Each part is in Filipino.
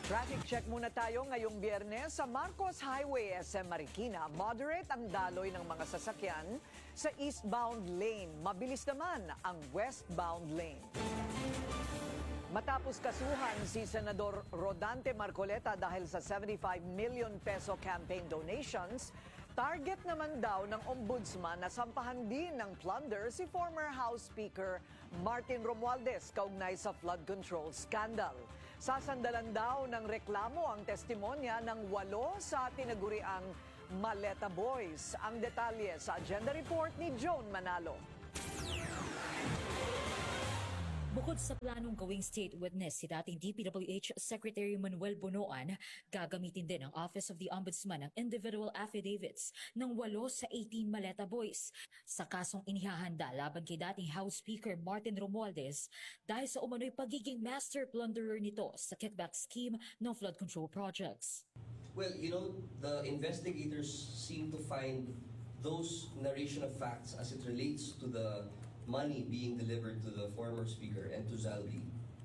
Traffic check muna tayo ngayong Biyernes sa Marcos Highway, SM Marikina. Moderate ang daloy ng mga sasakyan sa eastbound lane. Mabilis naman ang westbound lane. Matapos kasuhan si Senador Rodante Marcoleta dahil sa 75 million peso campaign donations, target naman daw ng ombudsman na sampahan din ng plunder si former House Speaker Martin Romualdez kaugnay sa flood control scandal. Sasandalan daw ng reklamo ang testimonya ng 8 sa tinaguriang Maleta Boys. Ang detalye sa agenda report ni Joan Manalo. Bukod sa planong gawing state witness si dating DPWH Secretary Manuel Bonoan, gagamitin din ang Office of the Ombudsman ang individual affidavits ng 8 sa 18 Maleta Boys sa kasong inihahanda laban kay dating House Speaker Martin Romualdez dahil sa umano'y pagiging master plunderer nito sa kickback scheme ng flood control projects. Well, the investigators seem to find those narration of facts as it relates to the money being delivered to the former speaker and to Zaldi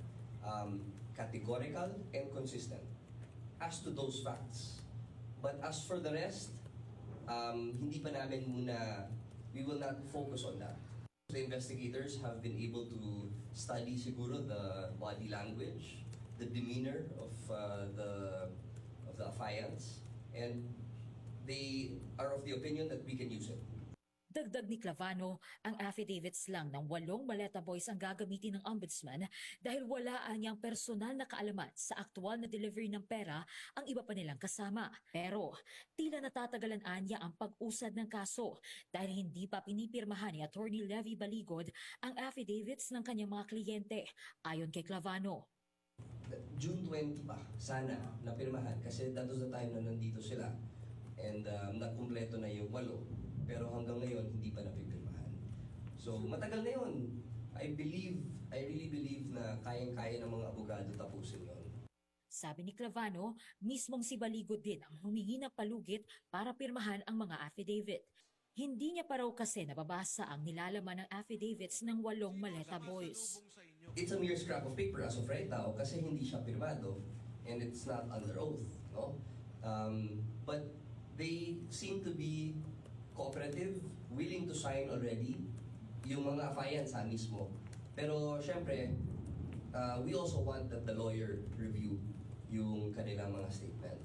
categorical and consistent as to those facts. But as for the rest, hindi pa namin muna, we will not focus on that. The investigators have been able to study siguro the body language, the demeanor of the affiants, and they are of the opinion that we can use it. Dagdag ni Clavano, ang affidavits lang ng 8 Maleta Boys ang gagamitin ng ombudsman dahil wala niyang personal na kaalaman sa aktual na delivery ng pera ang iba pa nilang kasama. Pero tila natatagalan niya ang pag-usad ng kaso dahil hindi pa pinipirmahan ni Attorney Levy Baligod ang affidavits ng kanyang mga kliyente, ayon kay Clavano. June 20 pa, sana, napirmahan kasi that was the time na nandito sila and nakumpleto na yung 8. Pero hanggang ngayon, hindi pa napipirmahan. So, matagal na yun. I really believe na kayang-kaya ng mga abogado tapusin yun. Sabi ni Clavano, mismong si Baligod din ang humingi ng palugit para pirmahan ang mga affidavit. Hindi niya pa raw kasi nababasa ang nilalaman ng affidavits ng 8 Maleta Boys. It's a mere scrap of paper as of right now kasi hindi siya pirmado and it's not under oath. No? But they seem to be cooperative, willing to sign already, yung mga affiants mismo. Pero syempre, we also want that the lawyer review yung kanilang mga statement.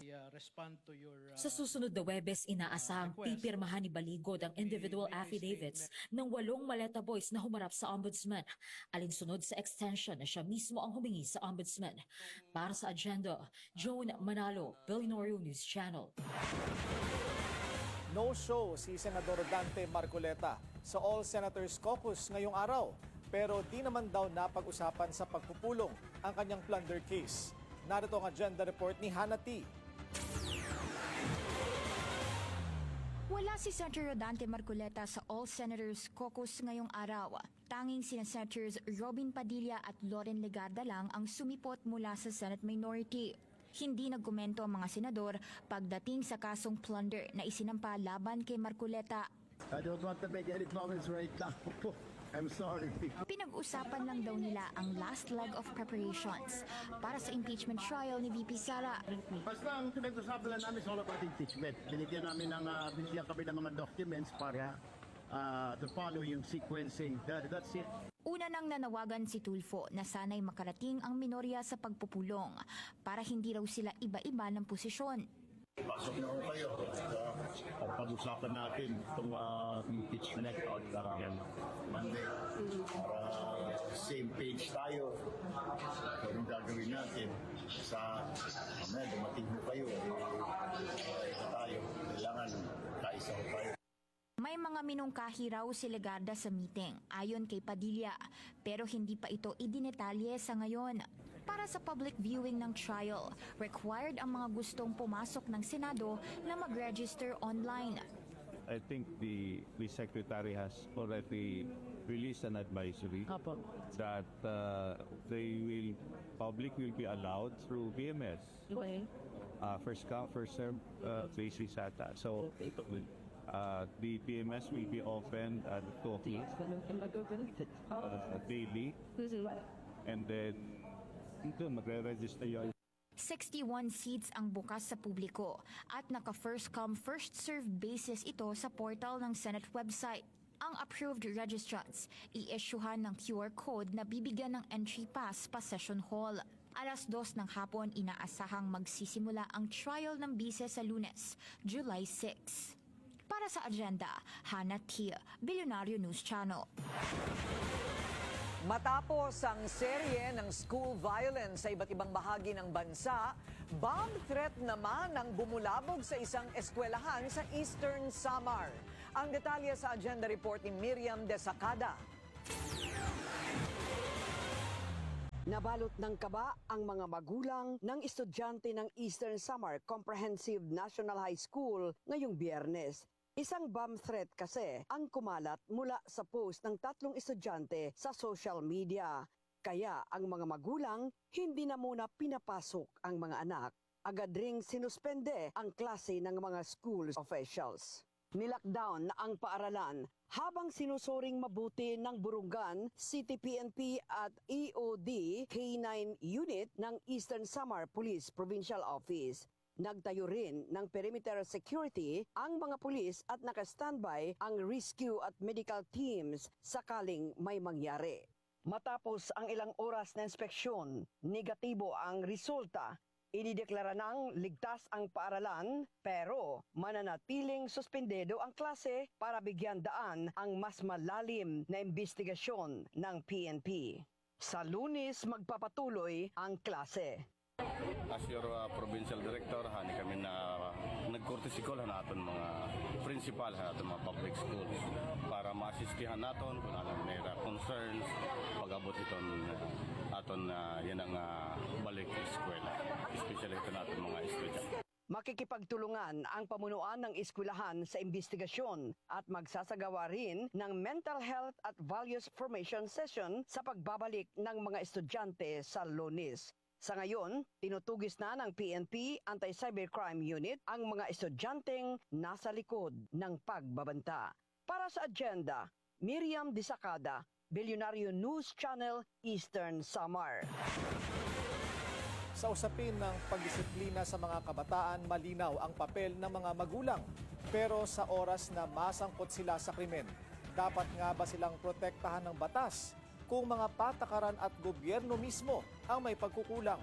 Sa susunod na Webes, inaasahang pipirmahan ni Baligod ang individual affidavits ng 8 Maleta Boys na humarap sa ombudsman. Alinsunod sa extension na siya mismo ang humingi sa ombudsman. Para sa agenda, Joan Manalo, Billionaire News Channel. No-show si Senador Rodante Marcoleta sa All Senators Caucus ngayong araw. Pero di naman daw napag-usapan sa pagpupulong ang kanyang plunder case. Narito ang agenda report ni Hannah T. Wala si Senator Rodante Marcoleta sa All Senators Caucus ngayong araw. Tanging sina Senators Robin Padilla at Loren Legarda lang ang sumipot mula sa Senate Minority. Hindi nagkomento ang mga senador pagdating sa kasong plunder na isinampa laban kay Marcoleta. I don't want to make any comments right now. I'm sorry. Pinag-usapan lang daw nila ang last leg of preparations para sa impeachment trial ni VP Sara. Basta ang pinag-usapan lang namin is all about impeachment. Binigyan kami ng mga documents para to follow yung sequencing. That's it. Una nang nanawagan si Tulfo na sana'y makarating ang minorya sa pagpupulong para hindi raw sila iba-iba ng posisyon. Pasok na ako kayo at pag-usapan natin itong impeachment at Monday para same page tayo. Anong gagawin natin sa dumating mo kayo tayo. Kailangan kaisa ko tayo. May mga minungkahi raw si Legarda sa meeting, ayon kay Padilla, pero hindi pa ito idinetalye sa ngayon. Para sa public viewing ng trial, required ang mga gustong pumasok ng Senado na mag-register online. I think the Secretary has already released an advisory that public will be allowed through BMS. First come, first serve basis ata. So, the PMS will be open at 2 daily. And then, dito magre-register yun. 61 seats ang bukas sa publiko at naka-first come first served basis ito sa portal ng Senate website. Ang approved registrants, i-issuehan ng QR code na bibigyan ng entry pass pa session hall. Alas 2 ng hapon inaasahang magsisimula ang trial ng bise sa Lunes, July 6. Para sa agenda, Hannah Tia, Billionario News Channel. Matapos ang serye ng school violence sa iba't ibang bahagi ng bansa, bomb threat naman ang bumulabog sa isang eskwelahan sa Eastern Samar. Ang detalye sa agenda report ni Miriam Desacada. Nabalot ng kaba ang mga magulang ng estudyante ng Eastern Samar Comprehensive National High School ngayong Biyernes. Isang bomb threat kasi ang kumalat mula sa post ng 3 estudyante sa social media. Kaya ang mga magulang hindi na muna pinapasok ang mga anak. Agad ring sinuspende ang klase ng mga school officials. Nilockdown na ang paaralan habang sinusuring mabuti ng Burungan, City PNP at EOD K9 Unit ng Eastern Samar Police Provincial Office. Nagtayo rin ng perimeter security ang mga pulis at naka-standby ang rescue at medical teams sakaling may mangyari. Matapos ang ilang oras na inspeksyon, negatibo ang resulta. Inideklara ng ligtas ang paaralan pero mananatiling suspendedo ang klase para bigyan daan ang mas malalim na investigasyon ng PNP. Sa Lunes magpapatuloy ang klase. As your provincial director, hani kami na nag-courtesy call naton mga principal naton mga public schools para maasistihan naton kung anong mayroong concerns pag-abot iton aton yan ang balik eskwela, especially ito naton mga estudyante. Makikipagtulungan ang pamunuan ng eskwelahan sa investigasyon at magsasagawa rin ng mental health at values formation session sa pagbabalik ng mga estudyante sa Lunes. Sa ngayon, tinutugis na ng PNP Anti-Cybercrime Unit ang mga estudyanteng nasa likod ng pagbabanta. Para sa agenda, Miriam Desacada, Billionario News Channel, Eastern Samar. Sa usapin ng pagdisiplina sa mga kabataan, malinaw ang papel ng mga magulang. Pero sa oras na masangkot sila sa krimen, dapat nga ba silang protektahan ng batas kung mga patakaran at gobyerno mismo ang may pagkukulang?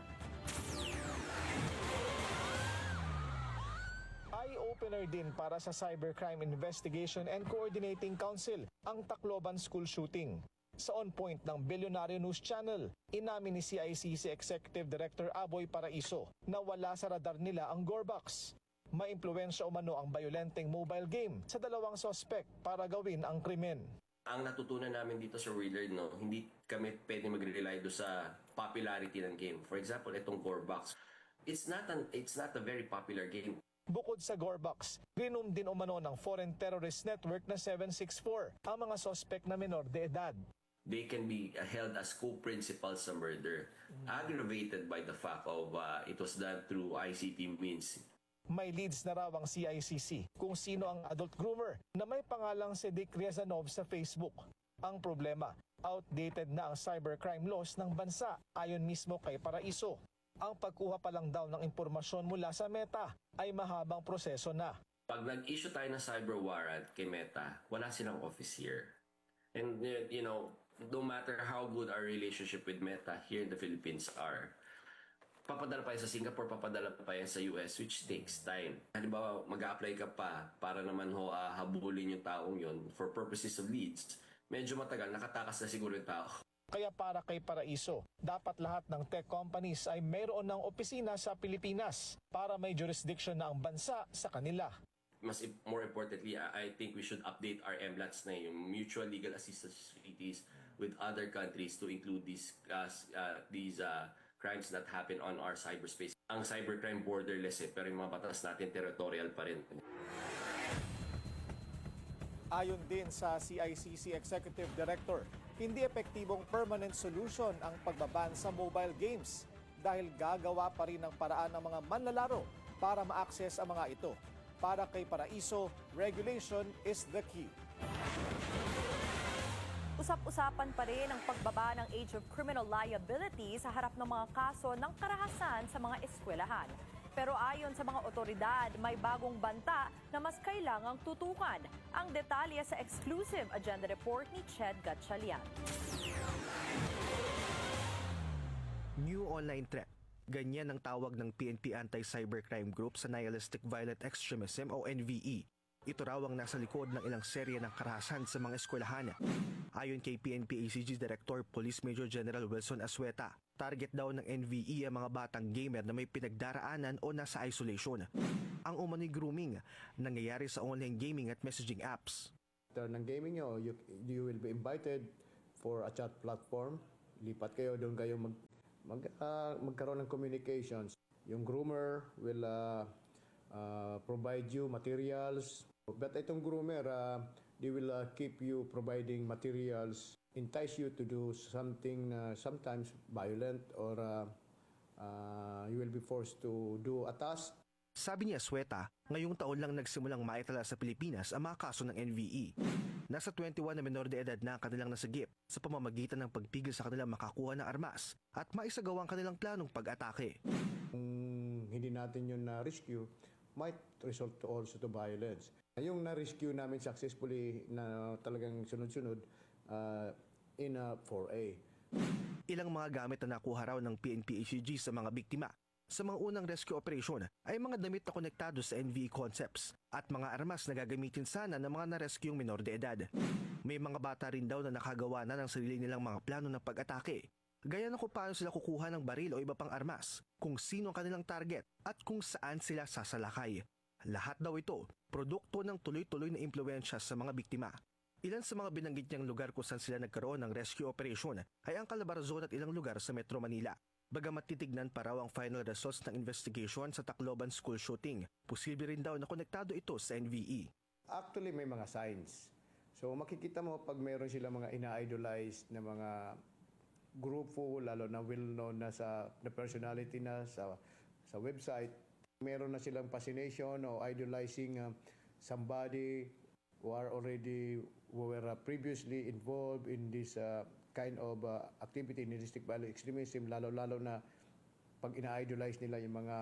Eye-opener din para sa Cybercrime Investigation and Coordinating Council ang Tacloban School Shooting. Sa On Point ng Billionario News Channel, inamin ni CICC Executive Director Aboy Paraiso na wala sa radar nila ang Gorbox. Maimpluwensya umano ang violenteng mobile game sa 2 sospek para gawin ang krimen. Ang natutunan namin dito sa Willard, hindi kami pwede mag-rely do sa popularity ng game. For example, itong Gorbox, it's not a very popular game. Bukod sa Gorbox, rinum din umano ng foreign terrorist network na 764 ang mga sospek na menor de edad. They can be held as co-principals sa murder, aggravated by the fact of it was done through ICT means. May leads na raw ang CICC kung sino ang adult groomer na may pangalang si Dick Riazanov sa Facebook. Ang problema, outdated na ang cybercrime laws ng bansa ayon mismo kay Paraiso. Ang pagkuha pa lang daw ng impormasyon mula sa Meta ay mahabang proseso na. Pag nag-issue tayo ng cyber warrant kay Meta, wala silang office here. And no matter how good our relationship with Meta here in the Philippines are, papadala pa yan sa Singapore, papadala pa yan sa US, which takes time. Halimbawa, mag-a-apply ka pa para naman habulin yung taong yon for purposes of leads. Medyo matagal, nakatakas na siguro yung tao. Kaya para kay Paraiso, dapat lahat ng tech companies ay mayroon ng opisina sa Pilipinas para may jurisdiction na ang bansa sa kanila. More importantly, I think we should update our MLATs na yung mutual legal assistance treaties with other countries to include these crimes that happen on our cyberspace. Ang cybercrime borderless pero yung mga batas natin territorial pa rin. Ayon din sa CICC Executive Director, hindi epektibong permanent solution ang pagbaban sa mobile games dahil gagawa pa rin ng paraan ng mga manlalaro para ma-access ang mga ito. Para kay Paraiso, regulation is the key. Usap-usapan pa rin ang pagbaba ng age of criminal liability sa harap ng mga kaso ng karahasan sa mga eskwelahan. Pero ayon sa mga otoridad, may bagong banta na mas kailangang tutukan. Ang detalye sa exclusive agenda report ni Ched Gatchalian. New online threat. Ganyan ang tawag ng PNP Anti-Cybercrime Group sa Nihilistic Violent Extremism o NVE. Ito raw ang nasa likod ng ilang serye ng karahasan sa mga eskwelahan. Ayon kay PNP ACG Director Police Major General Wilson Asueta, target daw ng NVE ang mga batang gamer na may pinagdaraanan o nasa isolation. Ang umano'y grooming, nangyayari sa online gaming at messaging apps. Ng gaming nyo, you will be invited for a chat platform. Lipat kayo, doon kayo magkaroon ng communications. Yung groomer will provide you materials. But itong groomer, they will keep you providing materials, entice you to do something sometimes violent or you will be forced to do a task. Sabi ni Asueta, ngayong taon lang nagsimulang maitala sa Pilipinas ang mga kaso ng NVE. Nasa 21 na menor de edad na ang kanilang nasagip sa pamamagitan ng pagpigil sa kanilang makakuha ng armas at maisagawa ang kanilang planong pag-atake. Kung hindi natin yun na-rescue, might result also to violence. Yung na-rescue namin successfully na talagang sunod-sunod in 4A. Ilang mga gamit na nakuha raw ng PNP ACG sa mga biktima sa mga unang rescue operation ay mga damit na konektado sa NVE concepts at mga armas na gagamitin sana ng mga na-rescue'ng menor de edad. May mga bata rin daw na nakagawa na ng sarili nilang mga plano ng pag-atake. Gaya na kung paano sila kukuha ng baril o iba pang armas, kung sino ang kanilang target at kung saan sila sasalakay. Lahat daw ito, produkto ng tuloy-tuloy na impluwensya sa mga biktima. Ilan sa mga binanggit niyang lugar kung saan sila nagkaroon ng rescue operation ay ang Calabarzon at ilang lugar sa Metro Manila. Bagamat titignan pa raw ang final results ng investigation sa Tacloban school shooting, posible rin daw na konektado ito sa NVE. Actually, may mga signs. So makikita mo pag mayroon sila mga ina-idolize na mga grupo, lalo na well-known na na personality na sa website, meron na silang fascination o idolizing somebody who were previously involved in this kind of activity, nihilistic violent extremism, lalo-lalo na pag ina-idolize nila yung mga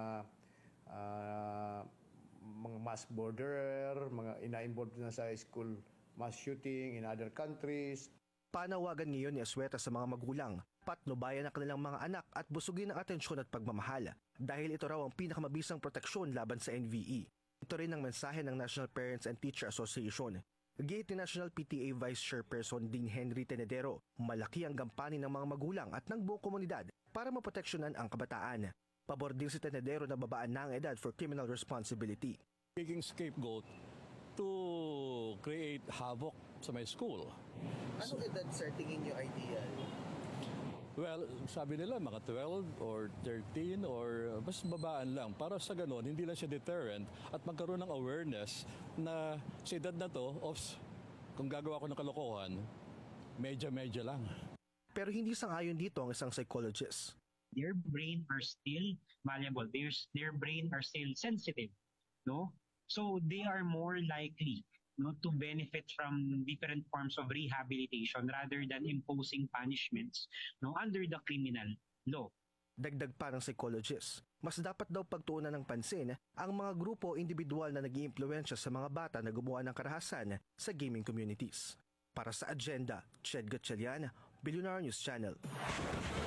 mass murderer, mga ina-involved na sa school mass shooting in other countries. Panawagan ngayon ni Asueta sa mga magulang, patnubayan ang kanilang mga anak at busugin ang atensyon at pagmamahal dahil ito raw ang pinakamabisang proteksyon laban sa NVE. Ito rin ang mensahe ng National Parents and Teacher Association. Gate ni National PTA Vice Chairperson Dean Henry Tenedero, malaki ang gampanin ng mga magulang at ng buong komunidad para maproteksyonan ang kabataan. Pabor din si Tenedero na babaan na ang edad for criminal responsibility. Taking scapegoat to create havoc sa my school. Anong edad, sir, tingin nyo ideal? Well, sabi nila mga 12 or 13 or mas babaan lang. Para sa ganon, hindi lang siya deterrent at magkaroon ng awareness na sa edad na to, kung gagawa ko ng kalokohan, medya-medya lang. Pero hindi sang-ayon dito ang isang psychologist. Their brain are still malleable. Their brain are still sensitive, no? So they are more likely to benefit from different forms of rehabilitation rather than imposing punishments under the criminal law. Dagdag pa ng psychologist, mas dapat daw pagtuunan ng pansin ang mga grupo o individual na nag-iimpluwensya sa mga bata na gumawa ng karahasan sa gaming communities. Para sa Agenda, Ched Gatchalian, Billionaire News Channel.